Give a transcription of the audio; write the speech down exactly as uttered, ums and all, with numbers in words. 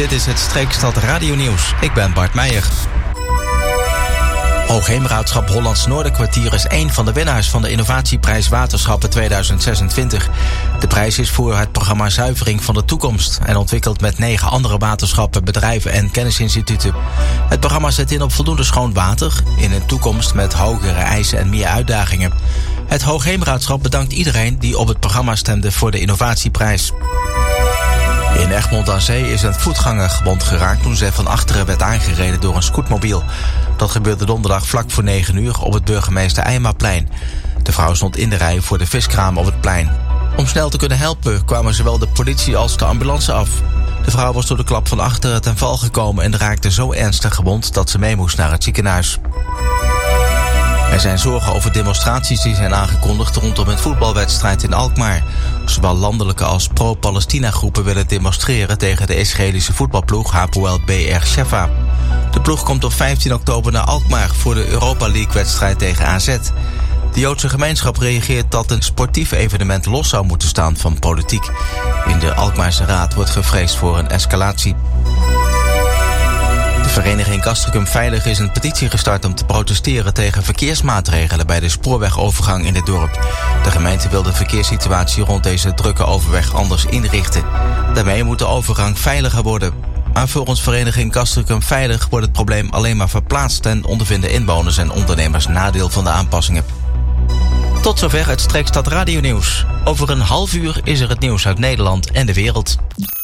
Dit is het Streekstad Radio Nieuws. Ik ben Bart Meijer. Hoogheemraadschap Hollands Noorderkwartier is één van de winnaars van de Innovatieprijs Waterschappen tweeduizend zesentwintig. De prijs is voor het programma Zuivering van de Toekomst en ontwikkeld met negen andere waterschappen, bedrijven en kennisinstituten. Het programma zet in op voldoende schoon water in een toekomst met hogere eisen en meer uitdagingen. Het Hoogheemraadschap bedankt iedereen die op het programma stemde voor de Innovatieprijs. In Egmond aan Zee is een voetganger gewond geraakt toen zij van achteren werd aangereden door een scootmobiel. Dat gebeurde donderdag vlak voor negen uur op het Burgemeester Eijmaplein. De vrouw stond in de rij voor de viskraam op het plein. Om snel te kunnen helpen kwamen zowel de politie als de ambulance af. De vrouw was door de klap van achteren ten val gekomen en raakte zo ernstig gewond dat ze mee moest naar het ziekenhuis. Er zijn zorgen over demonstraties die zijn aangekondigd rondom een voetbalwedstrijd in Alkmaar. Zowel landelijke als pro-Palestina groepen willen demonstreren tegen de Israëlische voetbalploeg Hapoel B R Sheva. De ploeg komt op vijftien oktober naar Alkmaar voor de Europa League-wedstrijd tegen A Z. De Joodse gemeenschap reageert dat een sportief evenement los zou moeten staan van politiek. In de Alkmaarse Raad wordt gevreesd voor een escalatie. De vereniging Castricum Veilig is een petitie gestart om te protesteren tegen verkeersmaatregelen bij de spoorwegovergang in het dorp. De gemeente wil de verkeerssituatie rond deze drukke overweg anders inrichten. Daarmee moet de overgang veiliger worden. Maar volgens vereniging Castricum Veilig wordt het probleem alleen maar verplaatst en ondervinden inwoners en ondernemers nadeel van de aanpassingen. Tot zover het Streekstad Radio Nieuws. Over een half uur is er het nieuws uit Nederland en de wereld.